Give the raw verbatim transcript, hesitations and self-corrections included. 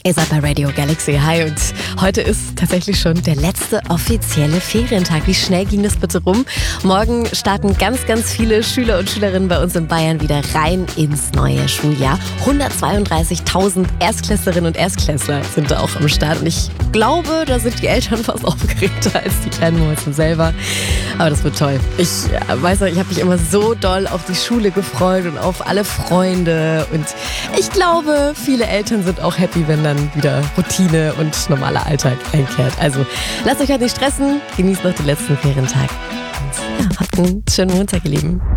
Ihr seid bei Radio Galaxy. Hi, und heute ist tatsächlich schon der letzte offizielle Ferientag. Wie schnell ging das bitte rum? Morgen starten ganz, ganz viele Schüler und Schülerinnen bei uns in Bayern wieder rein ins neue Schuljahr. hundertzweiunddreißigtausend Erstklässlerinnen und Erstklässler sind da auch am Start. Und ich glaube, da sind die Eltern fast aufgeregter als die kleinen Mäusen selber. Aber das wird toll. Ich weiß noch, ich habe mich immer so doll auf die Schule gefreut und auf alle Freunde. Und ich glaube, viele Eltern sind auch happy, wenn dann wieder Routine und normaler Alltag einkehrt. Also lasst euch halt nicht stressen, genießt noch den letzten Ferientag. Und ja, habt einen schönen Montag, ihr Lieben.